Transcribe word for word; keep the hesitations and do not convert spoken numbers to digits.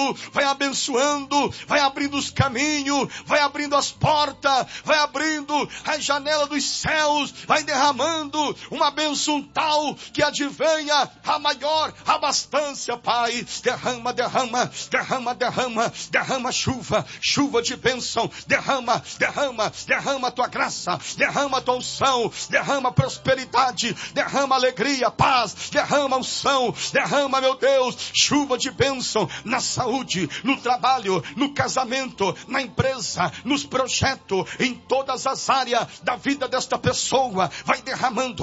vai abençoando, vai abrindo os caminhos, vai abrindo as portas, vai abrindo a janela dos céus, vai derramando uma bênção tal que advenha a maior abastança, Pai. Derrama, derrama, derrama, derrama, derrama chuva, chuva de bênção, derrama, derrama, derrama a tua graça, derrama a tua unção, derrama prosperidade, derrama alegria, paz, derrama unção, derrama, meu Deus, chuva de bênção na saúde, no trabalho, no casamento, na empresa, nos projetos, em todas as áreas da vida desta pessoa. Vai derramando,